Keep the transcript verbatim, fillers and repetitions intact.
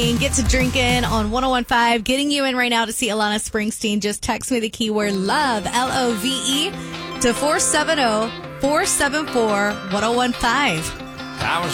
Get to drinking on one oh one five. Getting you in right now to see Alana Springsteen. Just text me the keyword love, L O V E, to four seven zero, four seven four, one oh one five. I was